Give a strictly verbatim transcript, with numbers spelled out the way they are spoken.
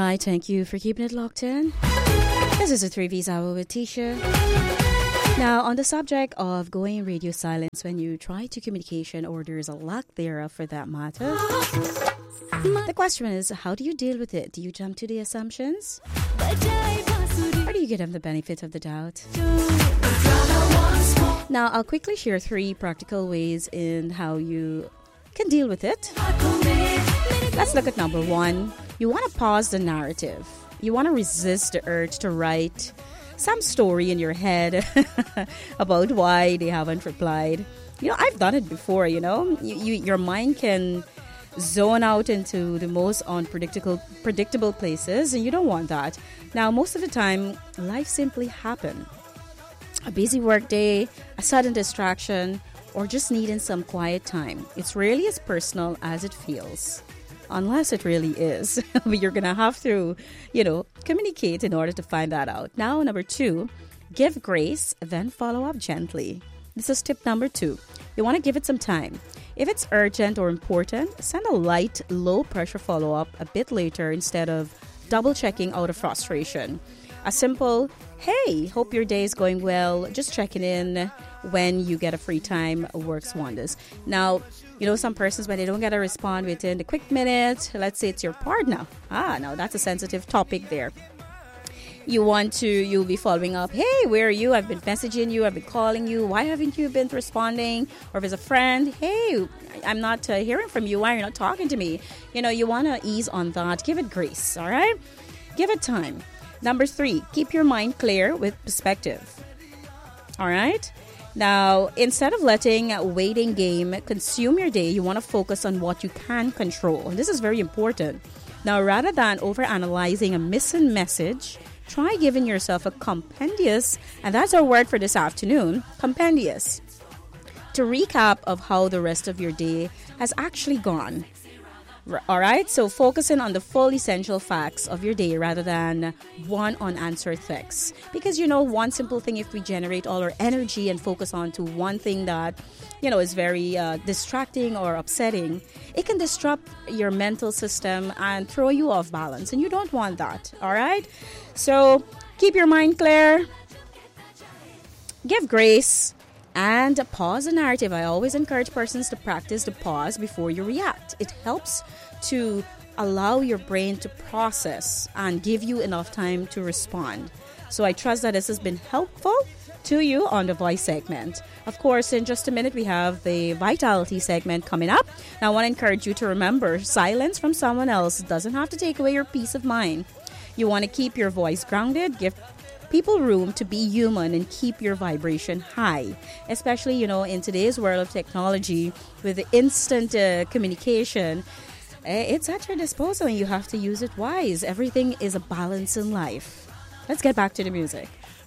right, thank you for keeping it locked in. This is a three V's Hour with Tisha. Now, on the subject of going radio silence when you try to communication or there's a lack thereof for that matter, the question is, how do you deal with it? Do you jump to the assumptions? Or do you give them the benefit of the doubt? Now, I'll quickly share three practical ways in how you can deal with it. Let's look at number one. You want to pause the narrative. You want to resist the urge to write some story in your head about why they haven't replied. You know, I've done it before, you know. You, you, your mind can zone out into the most unpredictable predictable places, and you don't want that. Now, most of the time, life simply happens. A busy work day, a sudden distraction, or just needing some quiet time. It's rarely as personal as it feels. Unless it really is. But you're going to have to, you know, communicate in order to find that out. Now, number two, give grace, then follow up gently. This is tip number two. You want to give it some time. If it's urgent or important, send a light, low-pressure follow-up a bit later instead of double-checking out of frustration. A simple, hey, hope your day is going well, just checking in when you get a free time works wonders. Now, you know, some persons, when they don't get a respond within the quick minute, let's say it's your partner. Ah, now that's a sensitive topic there. You want to, you'll be following up, hey, where are you? I've been messaging you, I've been calling you. Why haven't you been responding? Or if it's a friend, hey, I'm not uh, hearing from you. Why are you not talking to me? You know, you want to ease on that. Give it grace, all right? Give it time. Number three, keep your mind clear with perspective. All right? Now, instead of letting a waiting game consume your day, you want to focus on what you can control. And this is very important. Now, rather than overanalyzing a missing message, try giving yourself a compendious, and that's our word for this afternoon, compendious, to recap of how the rest of your day has actually gone. All right, so focusing on the full essential facts of your day rather than one unanswered text. Because, you know, one simple thing, if we generate all our energy and focus on to one thing that, you know, is very uh, distracting or upsetting, it can disrupt your mental system and throw you off balance. And you don't want that, all right? So keep your mind clear, give grace, and pause the narrative. I always encourage persons to practice the pause before you react. It helps to allow your brain to process and give you enough time to respond. So I trust that this has been helpful to you on the voice segment. Of course, in just a minute, we have the vitality segment coming up. Now, I want to encourage you to remember, silence from someone else doesn't have to take away your peace of mind. You want to keep your voice grounded, give people room to be human, and keep your vibration high. Especially, you know, in today's world of technology with the instant uh, communication, it's at your disposal and you have to use it wise. Everything is a balance in life. Let's get back to the music.